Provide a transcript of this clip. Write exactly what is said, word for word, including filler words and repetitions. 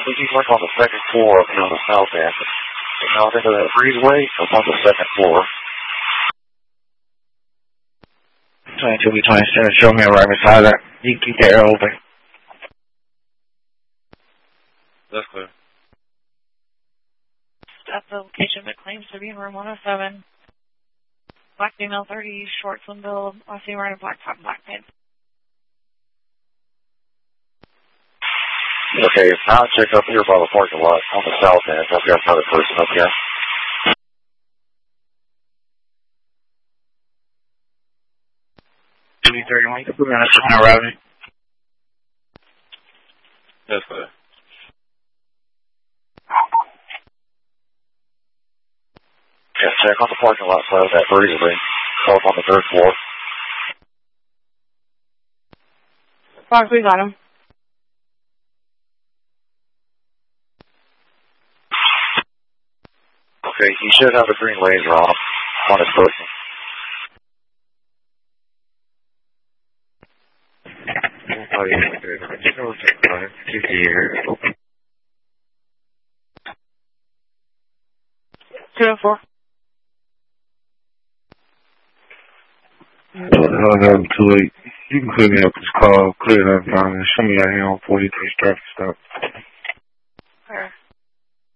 think he's like on the second floor up here on the south end. Out into that breezeway, up on the second floor. twenty-two B twenty-seven, show me right beside that. You keep the air open. That's clear. That's the location of the claims to be in room one oh seven. Black female, thirty, short, slim build, last name wearing a black top, black pants. Okay, I'll check up here by the parking lot on the south end. I've got another person up here. two thirty-one, you can put me on a Serrano Avenue. That's clear. Yeah, check on the parking lot side of that breezeway. Up on the third floor. Fox, we got him. Okay, he should have a green laser on on his person. Oh, yeah, good. Just know what's going on. Keep the air open. two oh four. No, no, too late. You can clear me up this call, clear it up down and show me out here on forty-three traffic stop.